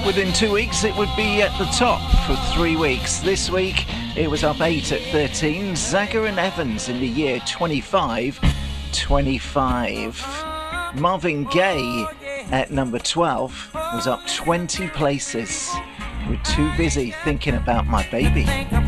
Within 2 weeks, it would be at the top for 3 weeks. This week, it was up 8 at 13. Zaga and Evans in the year 25-25. Marvin Gaye at number 12 was up 20 places. We're too busy thinking about my baby.